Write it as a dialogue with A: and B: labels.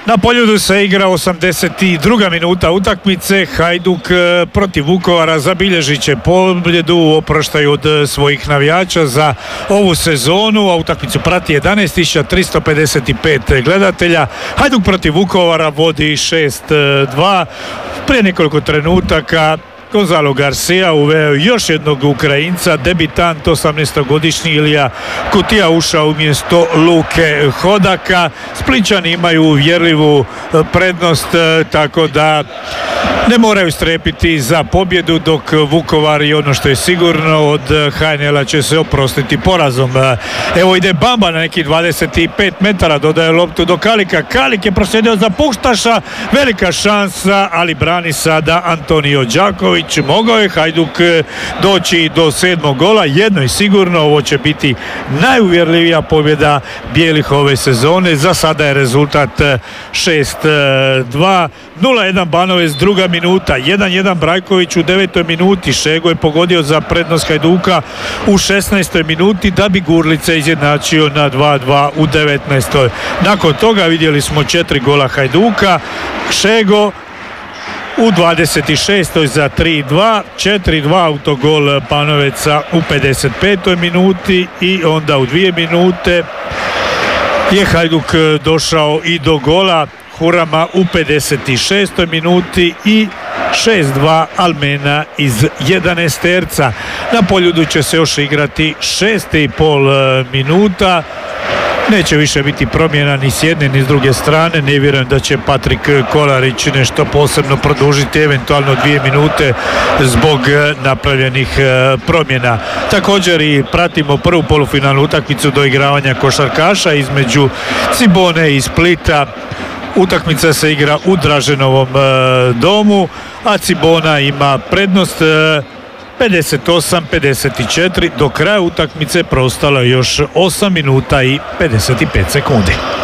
A: Na Poljudu se igra 82. minuta utakmice. Hajduk protiv Vukovara zabilježit će pobjedu u oproštaju od svojih navijača za ovu sezonu, a utakmicu prati 11.355 gledatelja. Hajduk protiv Vukovara vodi 6-2. Prije nekoliko trenutaka Gonzalo Garcia uveo još jednog Ukrajinca, debitant 18-godišnji Ilija Kutija ušao umjesto Luke Hodaka. Splićani imaju uvjerljivu prednost, tako da ne moraju strepiti za pobjedu, dok Vukovar i ono što je sigurno od HNL-a će se oprostiti porazom. Evo ide Bamba na nekih 25 metara, dodaje loptu do Kalika. Kalik je proslijedio za Puštaša, velika šansa, ali brani sada Antonio Đaković. Mogao je Hajduk doći do 7. gola, jedno je sigurno, ovo će biti najuvjerljivija pobjeda bijelih ove sezone. Za sada je rezultat 6-2. 0-1 Banovec, druga minuta, 1-1 Brajković u 9. minuti, Šego je pogodio za prednost Hajduka u 16. minuti, da bi Gurlica izjednačio na 2-2 u 19. Nakon toga vidjeli smo 4 gola Hajduka, Šego u 26. za 3-2, 4-2 autogol Banoveca u 55. minuti i onda u 2 minute je Hajduk došao i do gola Hurama u 56. minuti i 6-2 Almena iz 11. Na Poljudu će se još igrati 6,5 minuta. Neće više biti promjena ni s jedne ni s druge strane. Ne vjerujem da će Patrik Kolarić nešto posebno produžiti, eventualno 2 minute zbog napravljenih promjena. Također i pratimo prvu polufinalnu utakmicu do igravanja košarkaša između Cibone i Splita. Utakmica se igra u Draženovom domu, a Cibona ima prednost 58-54. Do kraja utakmice preostalo još 8 minuta i 55 sekundi.